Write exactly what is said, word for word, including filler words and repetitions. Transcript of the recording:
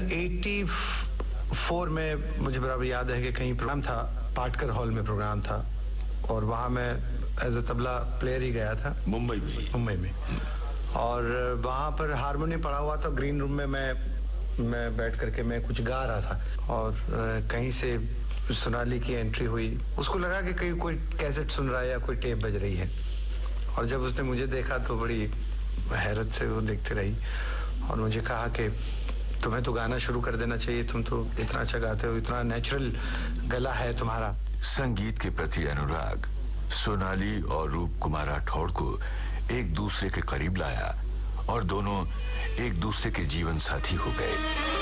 चौरासी में मुझे बराबर याद है कि कहीं प्रोग्राम था, पाटकर हॉल में प्रोग्राम था, और वहाँ मैं एज अ तबला प्लेयर ही गया था। मुंबई में मुंबई में और वहाँ पर हारमोनियम पड़ा हुआ था। ग्रीन रूम में मैं मैं बैठ करके मैं कुछ गा रहा था, और कहीं से सोनाली की एंट्री हुई। उसको लगा कि कहीं कोई कैसेट सुन रहा है या कोई टेप बज रही है, और जब उसने मुझे देखा तो बड़ी हैरत से वो देखते रही और मुझे कहा कि तुम्हें तो गाना शुरू कर देना चाहिए, तुम तो इतना अच्छा गाते हो, इतना नेचुरल गला है तुम्हारा। संगीत के प्रति अनुराग सोनाली और रूप कुमार राठौड़ को एक दूसरे के करीब लाया और दोनों एक दूसरे के जीवन साथी हो गए।